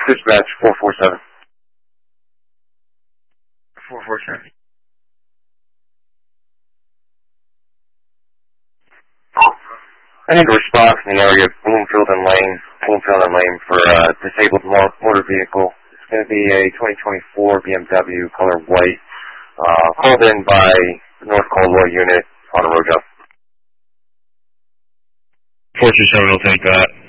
Dispatch 447. 447. I need a response in the area of Bloomfield and Lane for a disabled motor vehicle. It's going to be a 2024 BMW color white, called in by the North Caldwell unit on a road job. 427 will take that.